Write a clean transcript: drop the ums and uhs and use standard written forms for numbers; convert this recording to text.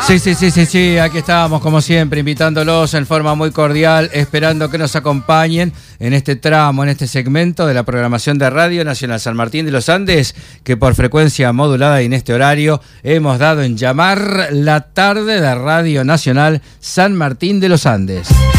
Sí, aquí estábamos como siempre, invitándolos en forma muy cordial, esperando que nos acompañen en este tramo, en este segmento de la programación de Radio Nacional San Martín de los Andes, que por frecuencia modulada y en este horario hemos dado en llamar la tarde de Radio Nacional San Martín de los Andes.